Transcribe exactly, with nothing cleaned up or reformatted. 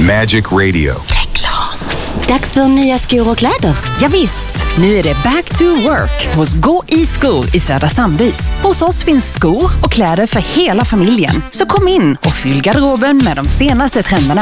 Magic Radio. Dags för nya skor och kläder. Ja, visst, nu är det back to work hos Gå i skor i Södra Sandby. Hos oss finns skor och kläder för hela familjen. Så kom in och fyll garderoben med de senaste trenderna.